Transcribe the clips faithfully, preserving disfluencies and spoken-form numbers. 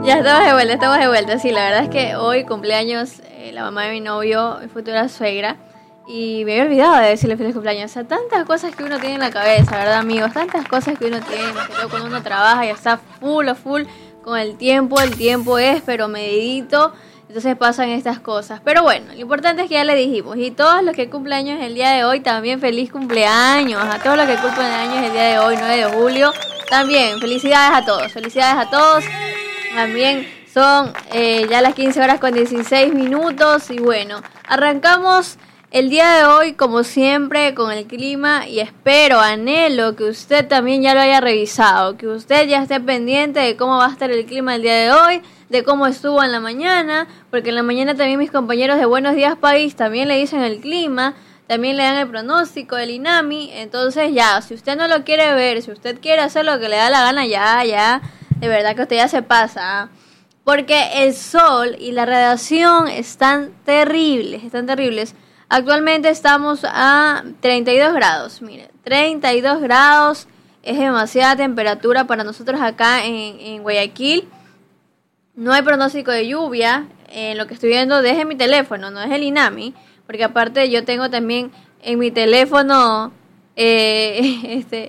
Ya estamos de vuelta, estamos de vuelta. Sí, la verdad es que hoy cumpleaños eh, la mamá de mi novio, mi futura suegra, y me había olvidado de decirle feliz cumpleaños. O sea, tantas cosas que uno tiene en la cabeza, ¿verdad, amigos? Tantas cosas que uno tiene, más que todo cuando uno trabaja y está full o full con el tiempo. El tiempo es, pero medidito. Entonces pasan estas cosas. Pero bueno, lo importante es que ya le dijimos. Y todos los que cumplen años el día de hoy, también feliz cumpleaños. A todos los que cumplen años el día de hoy, nueve de julio, también felicidades a todos. Felicidades a todos. También son eh, ya las quince horas con dieciséis minutos. Y bueno, arrancamos el día de hoy como siempre con el clima. Y espero, anhelo que usted también ya lo haya revisado. Que usted ya esté pendiente de cómo va a estar el clima el día de hoy, de cómo estuvo en la mañana, porque en la mañana también mis compañeros de Buenos Días País también le dicen el clima, también le dan el pronóstico del INAMI. Entonces ya, si usted no lo quiere ver, si usted quiere hacer lo que le da la gana, ya, ya, de verdad que usted ya se pasa, porque el sol y la radiación están terribles, están terribles. Actualmente estamos a treinta y dos grados, mire, treinta y dos grados es demasiada temperatura para nosotros acá en, en Guayaquil. No hay pronóstico de lluvia, en lo que estoy viendo desde mi teléfono, no es el INAMI, porque aparte yo tengo también en mi teléfono eh, este,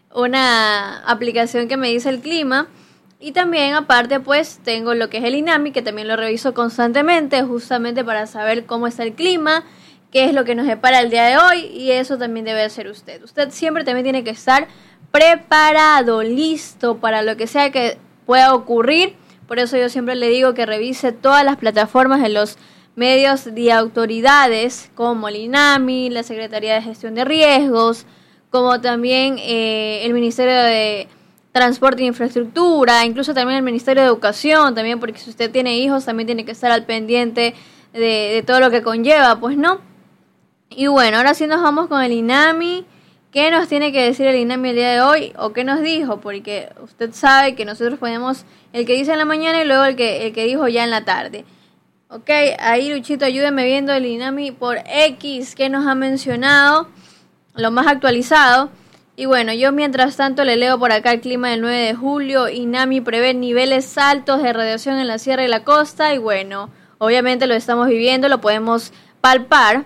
una aplicación que me dice el clima, y también aparte pues tengo lo que es el INAMI, que también lo reviso constantemente, justamente para saber cómo está el clima, qué es lo que nos depara el día de hoy, y eso también debe hacer usted. Usted siempre también tiene que estar preparado, listo para lo que sea que pueda ocurrir. Por eso yo siempre le digo que revise todas las plataformas de los medios de autoridades, como el INAMI, la Secretaría de Gestión de Riesgos, como también eh, el Ministerio de Transporte e Infraestructura, incluso también el Ministerio de Educación, también, porque si usted tiene hijos también tiene que estar al pendiente de, de todo lo que conlleva, pues no. Y bueno, ahora sí nos vamos con el INAMI. ¿Qué nos tiene que decir el INAMI el día de hoy? ¿O qué nos dijo? Porque usted sabe que nosotros ponemos el que dice en la mañana y luego el que, el que dijo ya en la tarde. Ok, ahí Luchito, ayúdeme viendo el INAMI por X, que nos ha mencionado, lo más actualizado. Y bueno, yo mientras tanto le leo por acá el clima del nueve de julio. INAMI prevé niveles altos de radiación en la sierra y la costa. Y bueno, obviamente lo estamos viviendo, lo podemos palpar,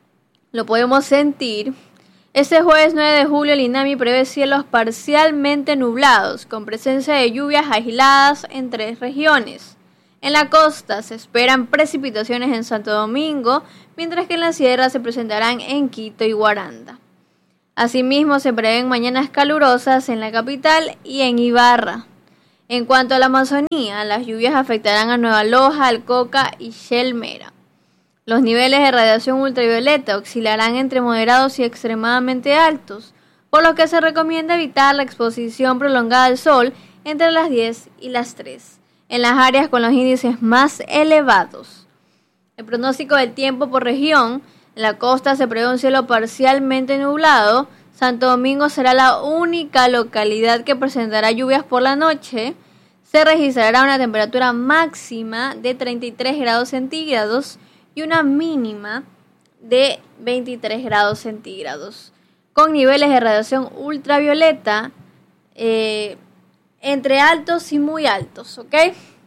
lo podemos sentir. Este jueves nueve de julio el INAMI prevé cielos parcialmente nublados, con presencia de lluvias aisladas en tres regiones. En la costa se esperan precipitaciones en Santo Domingo, mientras que en la sierra se presentarán en Quito y Guaranda. Asimismo, se prevén mañanas calurosas en la capital y en Ibarra. En cuanto a la Amazonía, las lluvias afectarán a Nueva Loja, Alcoca y Shelmera. Los niveles de radiación ultravioleta oscilarán entre moderados y extremadamente altos, por lo que se recomienda evitar la exposición prolongada al sol entre las diez y las tres, en las áreas con los índices más elevados. El pronóstico del tiempo por región: en la costa se prevé un cielo parcialmente nublado. Santo Domingo será la única localidad que presentará lluvias por la noche. Se registrará una temperatura máxima de treinta y tres grados centígrados y una mínima de veintitrés grados centígrados, con niveles de radiación ultravioleta eh, entre altos y muy altos, ¿ok?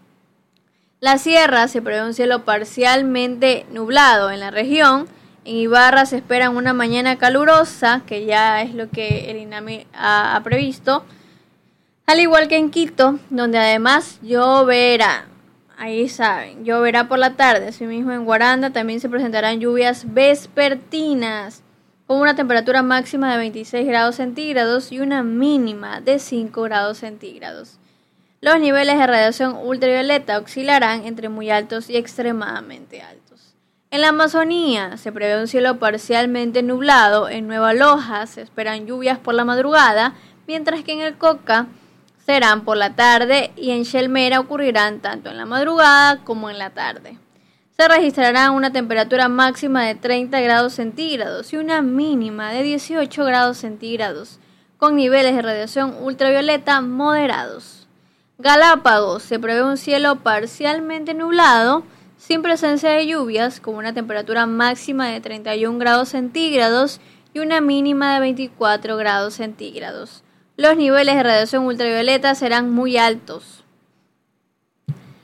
La sierra se prevé un cielo parcialmente nublado en la región. En Ibarra se espera una mañana calurosa, que ya es lo que el INAMI ha, ha previsto, al igual que en Quito, donde además lloverá. Ahí saben, lloverá por la tarde. Asimismo en Guaranda también se presentarán lluvias vespertinas, con una temperatura máxima de veintiséis grados centígrados y una mínima de cinco grados centígrados. Los niveles de radiación ultravioleta oscilarán entre muy altos y extremadamente altos. En la Amazonía se prevé un cielo parcialmente nublado. En Nueva Loja se esperan lluvias por la madrugada, mientras que en el Coca serán por la tarde, y en Shelmera ocurrirán tanto en la madrugada como en la tarde. Se registrará una temperatura máxima de treinta grados centígrados y una mínima de dieciocho grados centígrados, con niveles de radiación ultravioleta moderados. Galápagos se prevé un cielo parcialmente nublado, sin presencia de lluvias, con una temperatura máxima de treinta y un grados centígrados y una mínima de veinticuatro grados centígrados. Los niveles de radiación ultravioleta serán muy altos.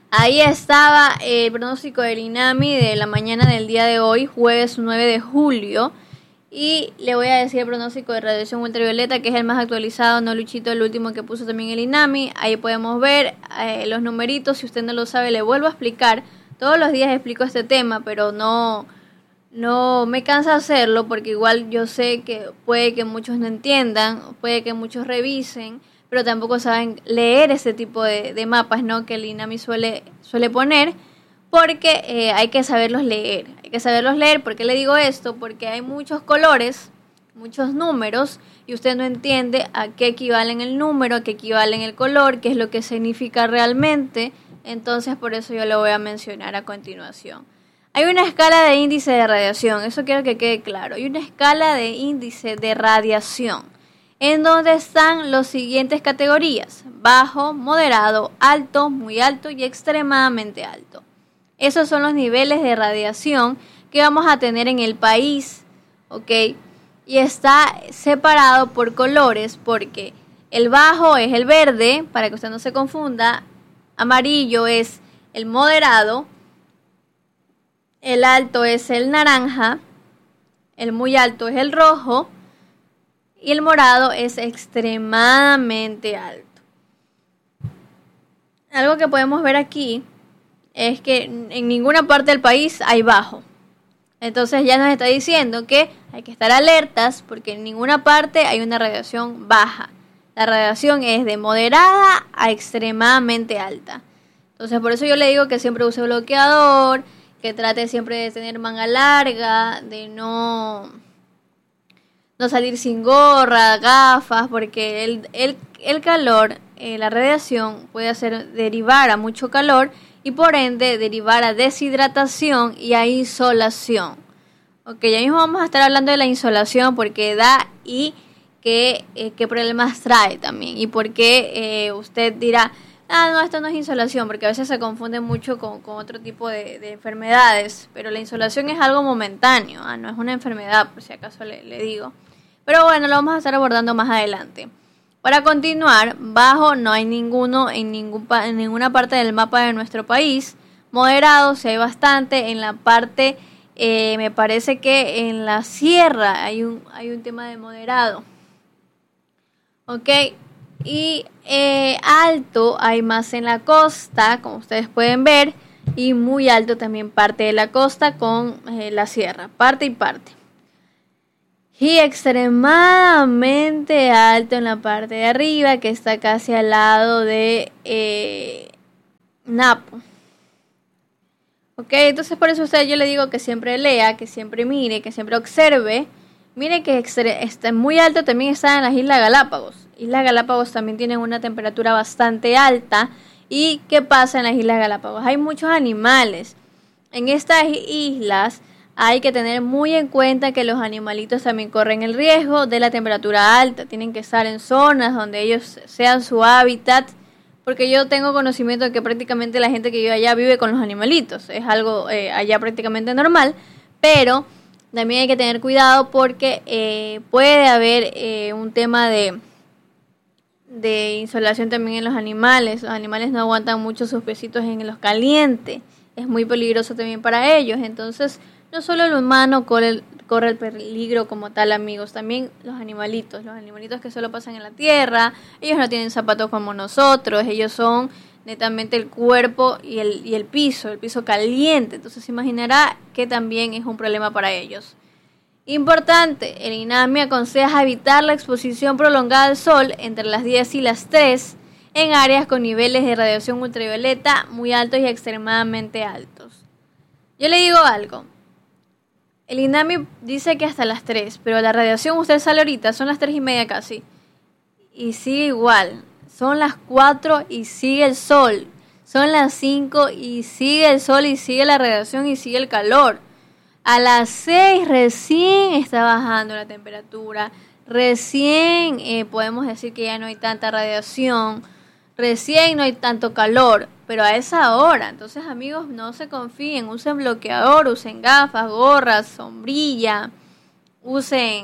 Ahí estaba el pronóstico del INAMI de la mañana del día de hoy, jueves nueve de julio. Y le voy a decir el pronóstico de radiación ultravioleta, que es el más actualizado, no Luchito, el último que puso también el INAMI. Ahí podemos ver eh, los numeritos. Si usted no lo sabe, le vuelvo a explicar. Todos los días explico este tema, pero no, no me cansa hacerlo, porque igual yo sé que puede que muchos no entiendan, puede que muchos revisen, pero tampoco saben leer ese tipo de, de mapas, ¿no?, que el INAMI suele, suele poner, porque eh, hay que saberlos leer. Hay que saberlos leer. ¿Por qué le digo esto? Porque hay muchos colores, muchos números, y usted no entiende a qué equivalen el número, a qué equivalen el color, qué es lo que significa realmente. Entonces, por eso yo lo voy a mencionar a continuación. Hay una escala de índice de radiación, eso quiero que quede claro. Hay una escala de índice de radiación, en donde están las siguientes categorías: bajo, moderado, alto, muy alto y extremadamente alto. Esos son los niveles de radiación que vamos a tener en el país, ¿ok? Y está separado por colores, porque el bajo es el verde, para que usted no se confunda, amarillo es el moderado, el alto es el naranja, el muy alto es el rojo y el morado es extremadamente alto. Algo que podemos ver aquí es que en ninguna parte del país hay bajo. Entonces ya nos está diciendo que hay que estar alertas, porque en ninguna parte hay una radiación baja. La radiación es de moderada a extremadamente alta. Entonces por eso yo le digo que siempre use bloqueador, que trate siempre de tener manga larga, de no, no salir sin gorra, gafas, porque el, el, el calor, eh, la radiación puede hacer derivar a mucho calor, y por ende derivar a deshidratación y a insolación. Ok, ya mismo vamos a estar hablando de la insolación, porque da y qué, eh, qué problemas trae también. Y por qué eh, usted dirá, ah, no, esto no es insolación, porque a veces se confunde mucho con, con otro tipo de, de enfermedades. Pero la insolación es algo momentáneo, ah, no es una enfermedad, por si acaso le, le digo. Pero bueno, lo vamos a estar abordando más adelante. Para continuar, bajo no hay ninguno en, ningún, en ninguna parte del mapa de nuestro país. Moderado sí hay bastante. En la parte, eh, me parece que en la sierra hay un, hay un tema de moderado. Ok, y eh, alto hay más en la costa, como ustedes pueden ver. Y muy alto también parte de la costa con eh, la sierra, parte y parte. Y extremadamente alto en la parte de arriba, que está casi al lado de eh, Napo. Ok, entonces por eso a usted yo le digo que siempre lea, que siempre mire, que siempre observe. Mire que extre- está muy alto también está en las Islas Galápagos. Islas Galápagos también tienen una temperatura bastante alta. ¿Y qué pasa en las Islas Galápagos? Hay muchos animales. En estas islas hay que tener muy en cuenta que los animalitos también corren el riesgo de la temperatura alta. Tienen que estar en zonas donde ellos sean su hábitat, porque yo tengo conocimiento de que prácticamente la gente que vive allá vive con los animalitos. Es algo eh, allá prácticamente normal, pero también hay que tener cuidado porque eh, puede haber eh, un tema de, de insolación también en los animales. Los animales no aguantan mucho sus piecitos en los calientes. Es muy peligroso también para ellos. Entonces, no solo el humano corre el, corre el peligro como tal, amigos, también los animalitos, los animalitos que solo pasan en la tierra. Ellos no tienen zapatos como nosotros, ellos son netamente el cuerpo y el, y el piso, el piso caliente. Entonces se imaginará que también es un problema para ellos. Importante, el INAMI aconseja evitar la exposición prolongada al sol entre las diez y las tres en áreas con niveles de radiación ultravioleta muy altos y extremadamente altos. Yo le digo algo. El INAMI dice que hasta las tres, pero la radiación, usted sale ahorita, son las tres y media casi, y sigue igual. Son las cuatro y sigue el sol. Son las cinco y sigue el sol y sigue la radiación y sigue el calor. A las seis recién está bajando la temperatura. Recién eh, podemos decir que ya no hay tanta radiación. Recién no hay tanto calor, pero a esa hora. Entonces, amigos, no se confíen, usen bloqueador, usen gafas, gorras, sombrilla, usen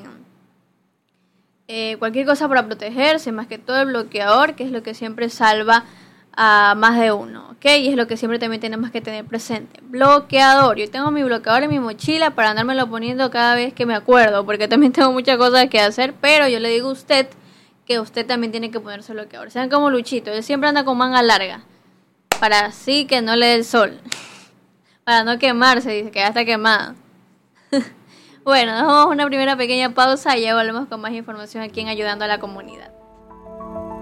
eh, cualquier cosa para protegerse, más que todo el bloqueador, que es lo que siempre salva a más de uno, ¿ok? Y es lo que siempre también tenemos que tener presente. Bloqueador. Yo tengo mi bloqueador en mi mochila para andármelo poniendo cada vez que me acuerdo, porque también tengo muchas cosas que hacer, pero yo le digo a usted que usted también tiene que ponerse bloqueador. Sean como Luchito, él siempre anda con manga larga, para así que no le dé el sol, para no quemarse, dice que ya está quemado. Bueno, nos vamos a una primera pequeña pausa y ya volvemos con más información aquí en Ayudando a la Comunidad.